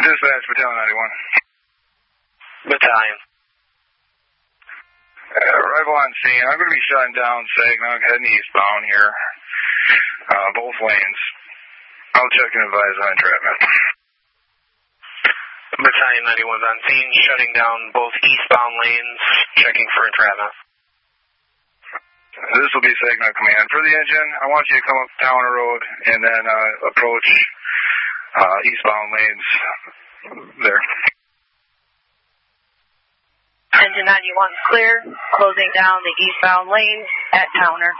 Dispatch, Battalion 91. Battalion. Arrival on scene. I'm going to be shutting down Saginaw, heading eastbound here. Both lanes. I'll check and advise on entrapment. Battalion 91's on scene, shutting down both eastbound lanes, checking for entrapment. This will be Saginaw Command. For the engine, I want you to come up Towner Road and then approach eastbound lanes there. Engine 91 clear, closing down the eastbound lanes at Towner.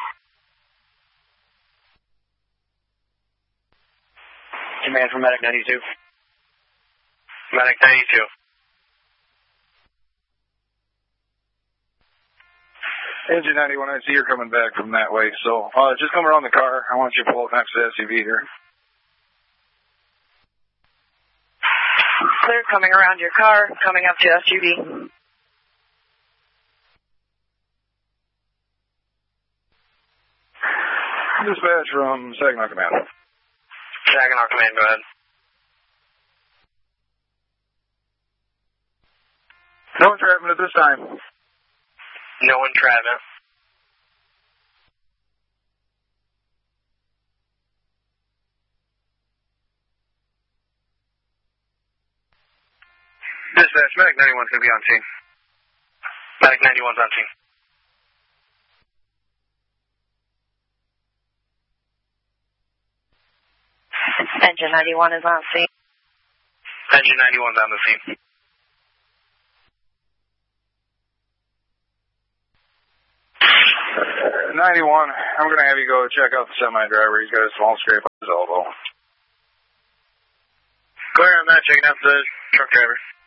Command from Medic 92. Medic 92. Engine 91, I see you're coming back from that way, so just come around the car. I want you to pull up next to the SUV here. Clear, coming around your car, coming up to SUV. Dispatch from Saginaw Command. Saginaw Command, go ahead. No entrapment at this time. No entrapment. Dispatch, Medic 91's going to be on scene. Medic 91's on scene. Engine 91 is on scene. Engine 91's on the scene. Uh, 91, I'm going to have you go check out the semi-driver. He's got a small scrape on his elbow. Clear on that, checking out the truck driver.